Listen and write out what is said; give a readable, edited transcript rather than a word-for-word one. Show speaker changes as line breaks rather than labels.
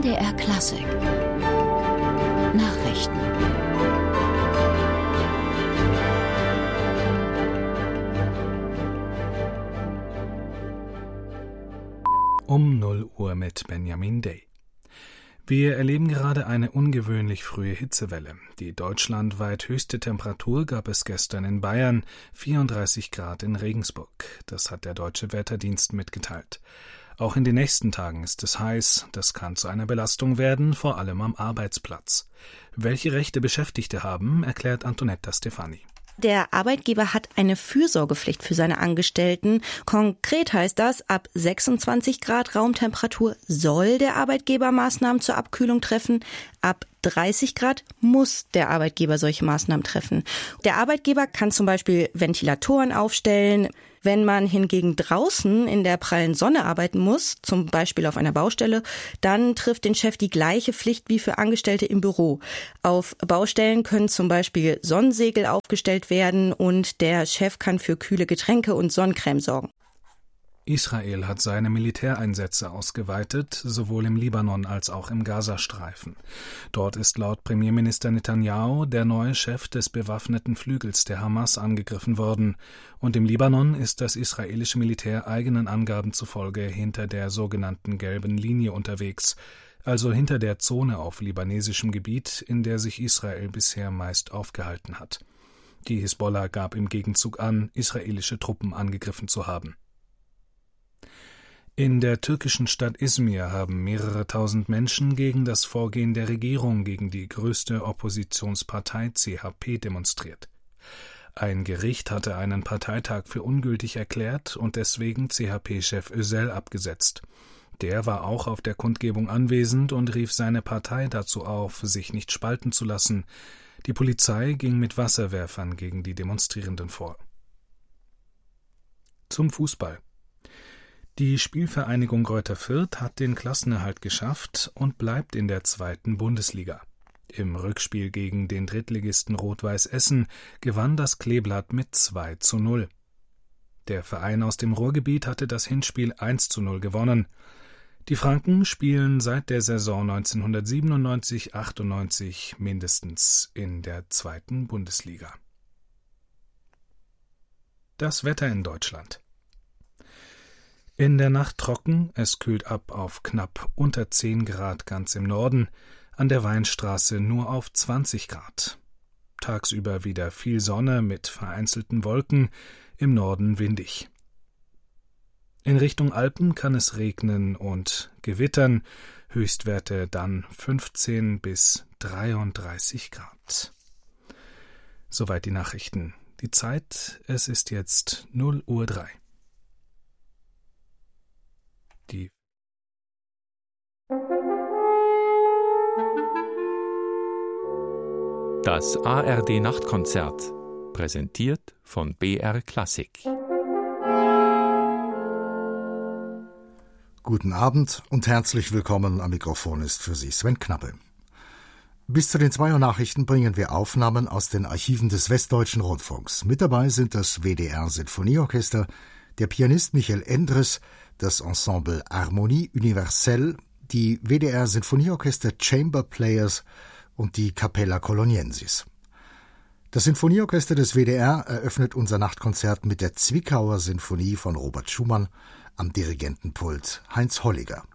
NDR Klassik Nachrichten.
Um 0 Uhr mit Benjamin Day. Wir erleben gerade eine ungewöhnlich frühe Hitzewelle. Die deutschlandweit höchste Temperatur gab es gestern in Bayern, 34 Grad in Regensburg. Das hat der Deutsche Wetterdienst mitgeteilt. Auch in den nächsten Tagen ist es heiß. Das kann zu einer Belastung werden, vor allem am Arbeitsplatz. Welche Rechte Beschäftigte haben, erklärt Antonetta Stefani.
Der Arbeitgeber hat eine Fürsorgepflicht für seine Angestellten. Konkret heißt das, ab 26 Grad Raumtemperatur soll der Arbeitgeber Maßnahmen zur Abkühlung treffen. Ab 30 Grad muss der Arbeitgeber solche Maßnahmen treffen. Der Arbeitgeber kann zum Beispiel Ventilatoren aufstellen. Wenn man hingegen draußen in der prallen Sonne arbeiten muss, zum Beispiel auf einer Baustelle, dann trifft den Chef die gleiche Pflicht wie für Angestellte im Büro. Auf Baustellen können zum Beispiel Sonnensegel aufgestellt werden und der Chef kann für kühle Getränke und Sonnencreme sorgen.
Israel hat seine Militäreinsätze ausgeweitet, sowohl im Libanon als auch im Gazastreifen. Dort ist laut Premierminister Netanyahu der neue Chef des bewaffneten Flügels der Hamas angegriffen worden. Und im Libanon ist das israelische Militär eigenen Angaben zufolge hinter der sogenannten gelben Linie unterwegs, also hinter der Zone auf libanesischem Gebiet, in der sich Israel bisher meist aufgehalten hat. Die Hisbollah gab im Gegenzug an, israelische Truppen angegriffen zu haben. In der türkischen Stadt Izmir haben mehrere tausend Menschen gegen das Vorgehen der Regierung gegen die größte Oppositionspartei CHP demonstriert. Ein Gericht hatte einen Parteitag für ungültig erklärt und deswegen CHP-Chef Özel abgesetzt. Der war auch auf der Kundgebung anwesend und rief seine Partei dazu auf, sich nicht spalten zu lassen. Die Polizei ging mit Wasserwerfern gegen die Demonstrierenden vor. Zum Fußball. Die Spielvereinigung Greuther Fürth hat den Klassenerhalt geschafft und bleibt in der 2. Bundesliga. Im Rückspiel gegen den Drittligisten Rot-Weiß Essen gewann das Kleeblatt mit 2:0. Der Verein aus dem Ruhrgebiet hatte das Hinspiel 1:0 gewonnen. Die Franken spielen seit der Saison 1997/98 mindestens in der 2. Bundesliga. Das Wetter in Deutschland. In der Nacht trocken, es kühlt ab auf knapp unter 10 Grad ganz im Norden, an der Weinstraße nur auf 20 Grad. Tagsüber wieder viel Sonne mit vereinzelten Wolken, im Norden windig. In Richtung Alpen kann es regnen und gewittern, Höchstwerte dann 15 bis 33 Grad. Soweit die Nachrichten. Die Zeit, es ist jetzt 0:03 Uhr.
Das ARD-Nachtkonzert, präsentiert von BR Klassik.
Guten Abend und herzlich willkommen. Am Mikrofon ist für Sie Sven Knappe. Bis zu den 2 Uhr Nachrichten bringen wir Aufnahmen aus den Archiven des Westdeutschen Rundfunks. Mit dabei sind das WDR Sinfonieorchester, der Pianist Michael Endres, das Ensemble Harmonie Universelle, die WDR Sinfonieorchester Chamber Players und die Capella Coloniensis. Das Sinfonieorchester des WDR eröffnet unser Nachtkonzert mit der Zwickauer Sinfonie von Robert Schumann, am Dirigentenpult Heinz Holliger.